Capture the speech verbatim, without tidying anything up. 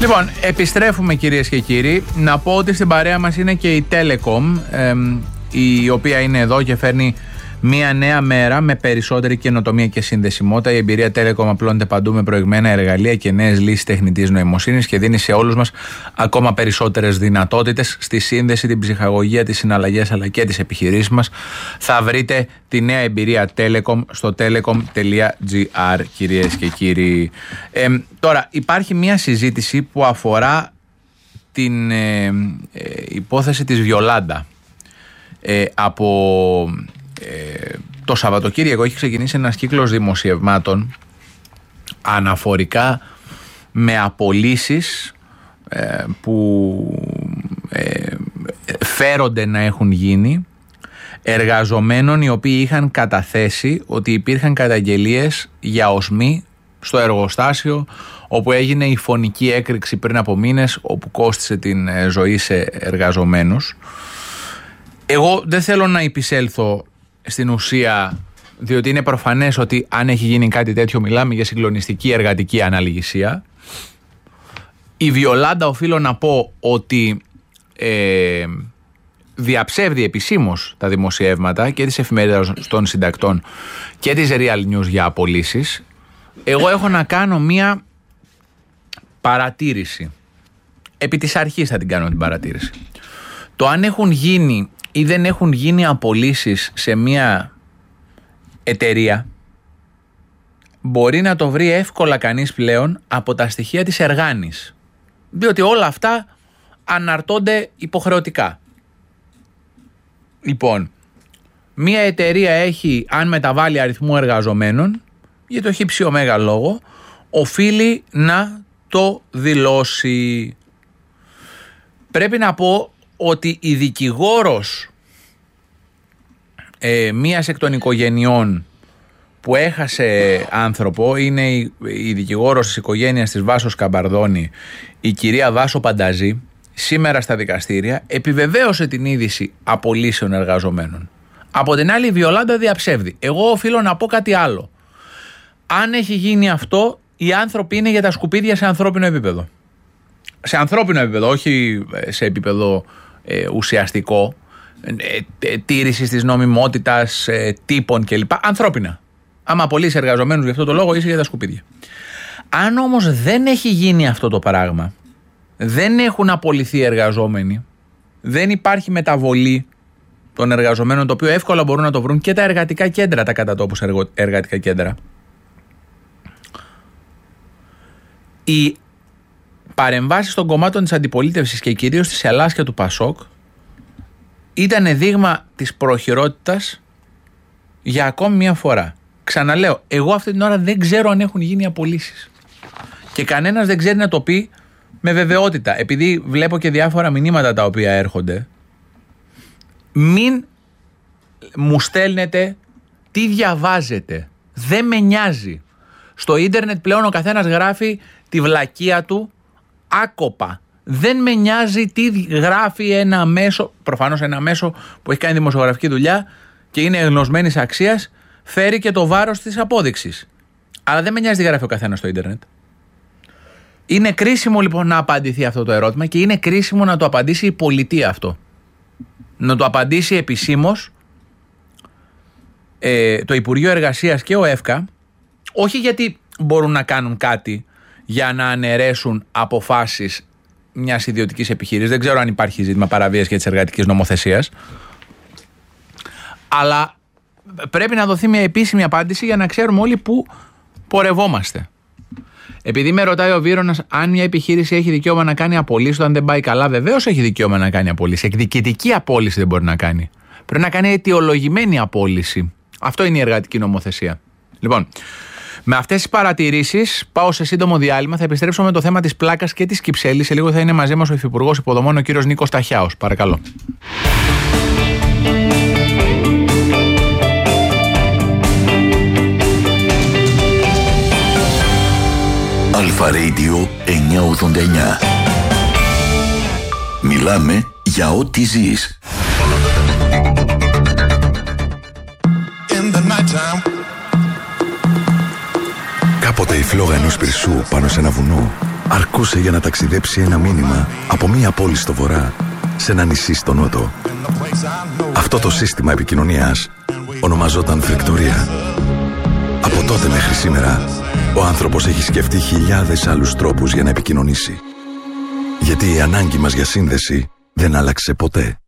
Λοιπόν, επιστρέφουμε κυρίες και κύριοι. Να πω ότι στην παρέα μας είναι και η Telecom, ε, η οποία είναι εδώ και φέρνει μία νέα μέρα με περισσότερη καινοτομία και συνδεσιμότητα. Η εμπειρία Telecom απλώνεται παντού με προηγμένα εργαλεία και νέες λύσεις τεχνητής νοημοσύνης και δίνει σε όλους μας ακόμα περισσότερες δυνατότητες στη σύνδεση, την ψυχαγωγία, τις συναλλαγές αλλά και τις επιχειρήσεις μας. Θα βρείτε τη νέα εμπειρία Telecom στο telecom τελεία gr, κυρίες και κύριοι. Ε, τώρα, υπάρχει μία συζήτηση που αφορά την ε, ε, υπόθεση της Βιολάντα. Ε, από ε, το Σαββατοκύριακο έχει ξεκινήσει ένας κύκλος δημοσιευμάτων αναφορικά με απολύσεις ε, που ε, φέρονται να έχουν γίνει εργαζομένων οι οποίοι είχαν καταθέσει ότι υπήρχαν καταγγελίες για οσμή στο εργοστάσιο όπου έγινε η φωνική έκρηξη πριν από μήνες, όπου κόστισε την ζωή σε εργαζομένους. Εγώ δεν θέλω να επισέλθω στην ουσία, διότι είναι προφανές ότι αν έχει γίνει κάτι τέτοιο μιλάμε για συγκλονιστική εργατική αναλυγησία. Η Βιολάντα, οφείλω να πω ότι ε, διαψεύδει επισήμως τα δημοσιεύματα και της εφημερίδας των συντακτών και της Real News για απολύσεις. Εγώ έχω να κάνω μία παρατήρηση. Επί της αρχής θα την κάνω την παρατήρηση. Το αν έχουν γίνει ή δεν έχουν γίνει απολύσεις σε μία εταιρεία μπορεί να το βρει εύκολα κανείς πλέον από τα στοιχεία της Εργάνης, διότι όλα αυτά αναρτώνται υποχρεωτικά. Λοιπόν, μία εταιρεία έχει, αν μεταβάλει αριθμού εργαζομένων, για το χύψη ωμέγα λόγο, οφείλει να το δηλώσει. Πρέπει να πω ότι η δικηγόρος ε, μίας εκ των οικογενειών που έχασε άνθρωπο είναι η, η δικηγόρος της οικογένειας της Βάσος Καμπαρδόνη, η κυρία Βάσο Πανταζή, σήμερα στα δικαστήρια επιβεβαίωσε την είδηση απολύσεων εργαζομένων. Από την άλλη η Βιολάντα διαψεύδει. Εγώ οφείλω να πω κάτι άλλο. Αν έχει γίνει αυτό, οι άνθρωποι είναι για τα σκουπίδια σε ανθρώπινο επίπεδο. Σε ανθρώπινο επίπεδο, όχι σε επίπεδο ε, ουσιαστικό, ε, ε, τήρησης της νομιμότητας, ε, τύπων κλπ. Ανθρώπινα. Άμα απολύσεις εργαζομένους για αυτό το λόγο, είσαι για τα σκουπίδια. Αν όμως δεν έχει γίνει αυτό το πράγμα, δεν έχουν απολυθεί εργαζόμενοι, δεν υπάρχει μεταβολή των εργαζομένων, το οποίο εύκολα μπορούν να το βρουν και τα εργατικά κέντρα, τα κατά τόπους εργατικά κέντρα. Οι παρεμβάσεις των κομμάτων της αντιπολίτευσης και κυρίως της Ελλάδας και του Πασόκ ήταν δείγμα της προχειρότητας για ακόμη μια φορά. Ξαναλέω, εγώ αυτή την ώρα δεν ξέρω αν έχουν γίνει απολύσεις και κανένας δεν ξέρει να το πει με βεβαιότητα, επειδή βλέπω και διάφορα μηνύματα τα οποία έρχονται. Μην μου στέλνετε τι διαβάζετε, δεν με νοιάζει. Στο ίντερνετ πλέον ο καθένας γράφει τη βλακεία του άκοπα. Δεν με νοιάζει τι γράφει ένα μέσο, προφανώς ένα μέσο που έχει κάνει δημοσιογραφική δουλειά και είναι γνωσμένης αξίας, φέρει και το βάρος της απόδειξης. Αλλά δεν με νοιάζει τι γράφει ο καθένας στο ίντερνετ. Είναι κρίσιμο λοιπόν να απαντηθεί αυτό το ερώτημα και είναι κρίσιμο να το απαντήσει η πολιτεία αυτό. Να το απαντήσει επισήμως ε, το Υπουργείο Εργασίας και ο ΕΦΚΑ, όχι γιατί μπορούν να κάνουν κάτι για να αναιρέσουν αποφάσεις μιας ιδιωτικής επιχείρησης. Δεν ξέρω αν υπάρχει ζήτημα παραβίασης και της εργατικής νομοθεσίας. Αλλά πρέπει να δοθεί μια επίσημη απάντηση για να ξέρουμε όλοι πού πορευόμαστε. Επειδή με ρωτάει ο Βύρονας αν μια επιχείρηση έχει δικαίωμα να κάνει απολύσεις όταν δεν πάει καλά, βεβαίως έχει δικαίωμα να κάνει απολύσεις. Εκδικητική απόλυση δεν μπορεί να κάνει. Πρέπει να κάνει αιτιολογημένη απόλυση. Αυτό είναι η εργατική νομοθεσία. Λοιπόν, με αυτές τις παρατηρήσεις πάω σε σύντομο διάλειμμα. Θα επιστρέψω με το θέμα της πλάκας και της Κυψέλης. Σε λίγο θα είναι μαζί μας ο Υφυπουργός Υποδομών, ο κύριος Νίκος Ταχιάος. Παρακαλώ. Αλφα Radio εννιακόσια ογδόντα εννιά. Μιλάμε για ό,τι ζεις. Κάποτε η φλόγα ενός πυρσού πάνω σε ένα βουνό αρκούσε για να ταξιδέψει ένα μήνυμα από μία πόλη στο βορρά σε ένα νησί στο νότο. Αυτό το σύστημα επικοινωνίας ονομαζόταν Φεκτορία. Από τότε μέχρι σήμερα, ο άνθρωπος έχει σκεφτεί χιλιάδες άλλους τρόπους για να επικοινωνήσει. Γιατί η ανάγκη μας για σύνδεση δεν άλλαξε ποτέ.